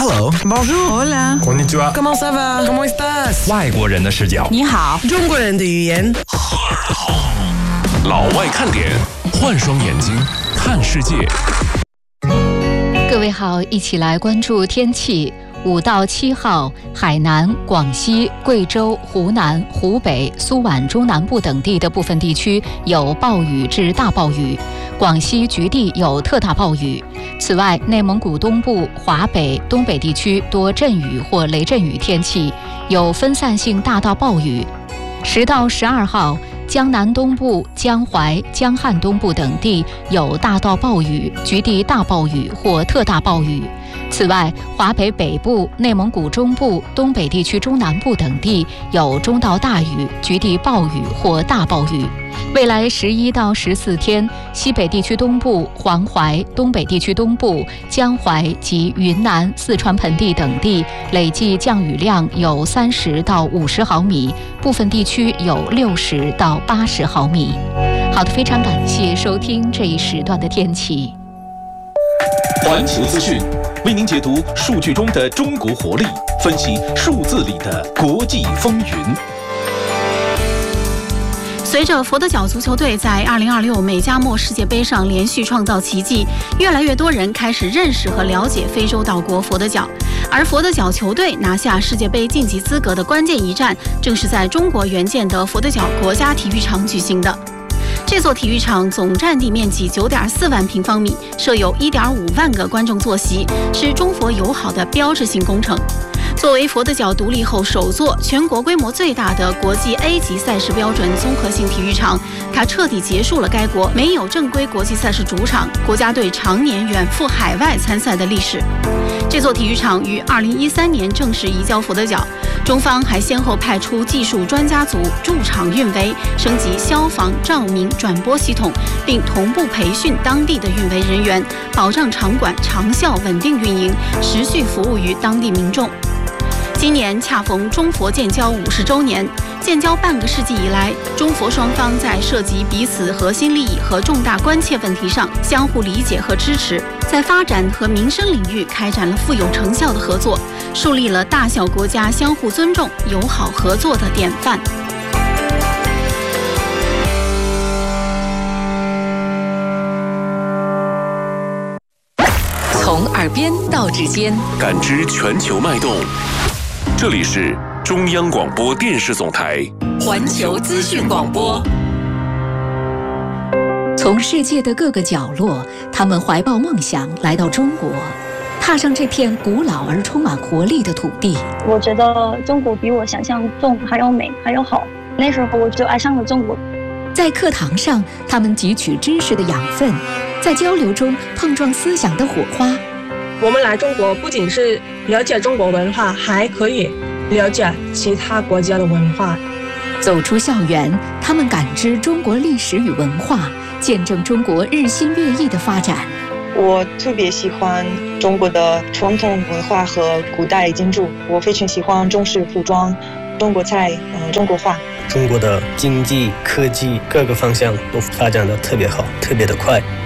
Hello Bonjour Hola Konnichiwa Comment ça va Comment estás 外国人的视角， 你好中国人的语言老外看点，换双眼睛看世界。 各位好，一起来关注天气。5到7号，海南、广西、贵州、湖南、湖北、苏皖中南部等地的部分地区有暴雨至大暴雨，广西局地有特大暴雨。此外，内蒙古东部、华北、东北地区多阵雨或雷阵雨天气，有分散性大到暴雨。10到12号，江南东部、江淮、江汉东部等地有大到暴雨，局地大暴雨或特大暴雨。此外，华北北部、内蒙古中部、东北地区中南部等地有中到大雨，局地暴雨或大暴雨。未来11到14天，西北地区东部、黄淮、东北地区东部、江淮及云南、四川盆地等地累计降雨量有30到50毫米，部分地区有60到80毫米。好的，非常感谢收听这一时段的天气。 环球资讯为您解读数据中的中国活力，分析数字里的国际风云。 随着佛得角足球队在2026美加墨世界杯上连续创造奇迹，越来越多人开始认识和了解非洲岛国佛得角。而佛得角球队拿下世界杯晋级资格的关键一战，正是在中国援建的佛得角国家体育场举行的。这座体育场总占地面积9.4万平方米，设有1.5万个观众坐席，是中佛友好的标志性工程。作为佛得角独立后首座全国规模最大的国际 A 级赛事标准综合性体育场，它彻底结束了该国没有正规国际赛事主场、国家队常年远赴海外参赛的历史。这座体育场于2013年正式移交佛得角，中方还先后派出技术专家组驻场运维，升级消防、照明、转播系统，并同步培训当地的运维人员，保障场馆长效稳定运营，持续服务于当地民众。今年恰逢中佛建交50周年，建交半个世纪以来，中佛双方在涉及彼此核心利益和重大关切问题上相互理解和支持，在发展和民生领域开展了富有成效的合作，树立了大小国家相互尊重、友好合作的典范。 从耳边到指尖， 感知全球脉动。这里是中央广播电视总台环球资讯广播。从世界的各个角落，他们怀抱梦想来到中国，踏上这片古老而充满活力的土地。 我觉得中国比我想象中还要美，还要好。那时候我就爱上了中国。 在课堂上，他们汲取知识的养分，在交流中碰撞思想的火花。 我们来中国不仅是了解中国文化，还可以了解其他国家的文化。 走出校园，他们感知中国历史与文化，见证中国日新月异的发展。 我特别喜欢中国的传统文化和古代建筑，我非常喜欢中式服装、中国菜、中国画。 中国的经济、科技各个方向都发展得特别好，特别的快。